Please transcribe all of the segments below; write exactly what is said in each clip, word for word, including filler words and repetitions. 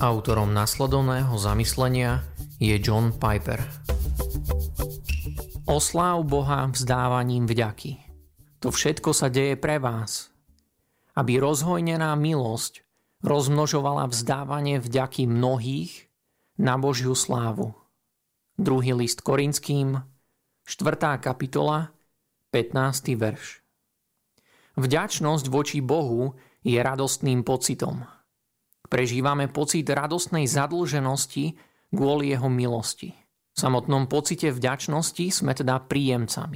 Autorom nasledovného zamyslenia je John Piper. Osláv Boha vzdávaním vďaky. To všetko sa deje pre vás, aby rozhojnená milosť rozmnožovala vzdávanie vďaky mnohých na Božiu slávu. Druhý list Korinským, štvrtá kapitola, pätnásty verš. Vďačnosť voči Bohu je radostným pocitom. Prežívame pocit radostnej zadlženosti kvôli jeho milosti. V samotnom pocite vďačnosti sme teda príjemcami.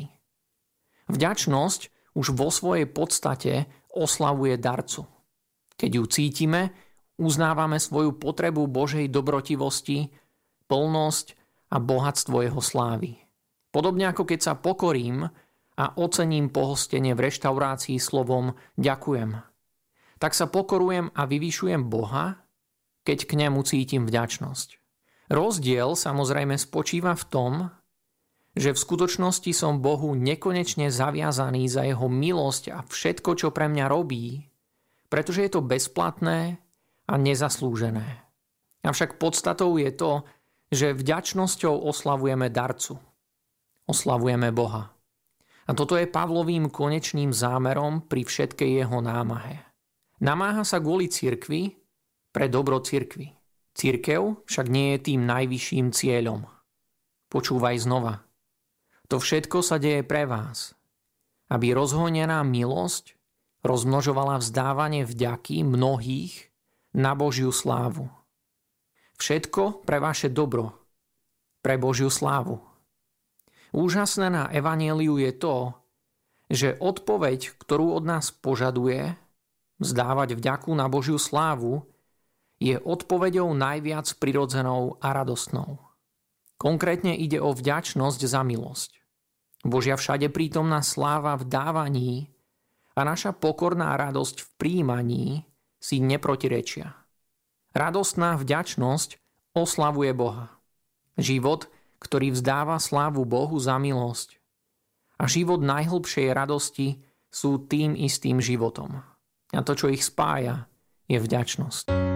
Vďačnosť už vo svojej podstate oslavuje darcu. Keď ju cítime, uznávame svoju potrebu Božej dobrotivosti, plnosť a bohatstvo jeho slávy. Podobne ako keď sa pokorím a ocením pohostenie v reštaurácii slovom ďakujem, tak sa pokorujem a vyvyšujem Boha, keď k nemu cítim vďačnosť. Rozdiel samozrejme spočíva v tom, že v skutočnosti som Bohu nekonečne zaviazaný za jeho milosť a všetko, čo pre mňa robí, pretože je to bezplatné a nezaslúžené. Avšak podstatou je to, že vďačnosťou oslavujeme darcu. Oslavujeme Boha. A toto je Pavlovým konečným zámerom pri všetkej jeho námahe. Namáha sa kvôli cirkvi pre dobro cirkvi. Cirkev však nie je tým najvyšším cieľom. Počúvaj znova. To všetko sa deje pre vás, aby rozhonená milosť rozmnožovala vzdávanie vďaky mnohých na Božiu slávu. Všetko pre vaše dobro, pre Božiu slávu. Úžasné na evanjeliu je to, že odpoveď, ktorú od nás požaduje, vzdávať vďaku na Božiu slávu, je odpoveďou najviac prirodzenou a radostnou. Konkrétne ide o vďačnosť za milosť. Božia všade prítomná sláva v dávaní a naša pokorná radosť v prijímaní si neprotirečia. Radostná vďačnosť oslavuje Boha. Život, ktorý vzdáva slávu Bohu za milosť, a život najhlbšej radosti sú tým istým životom. A to, čo ich spája, je vďačnosť.